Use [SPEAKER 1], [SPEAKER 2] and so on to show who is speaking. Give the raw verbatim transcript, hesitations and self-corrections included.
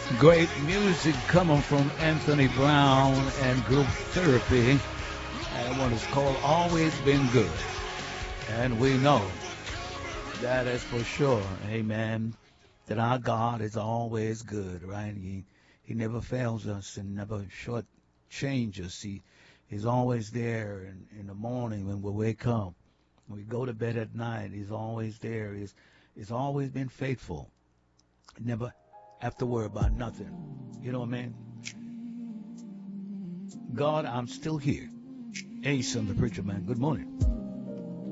[SPEAKER 1] Great music coming from Anthony Brown and Group Therapy. And one is called Always Been Good. And we know that is for sure, amen, that our God is always good, right? He he never fails us and never shortchanges us. He He's always there in, in the morning when we wake up. When we go to bed at night, he's always there. He's he's always been faithful. Never have to worry about nothing. You know what I mean? God, I'm still here. Ace, I'm the preacher man. Good morning.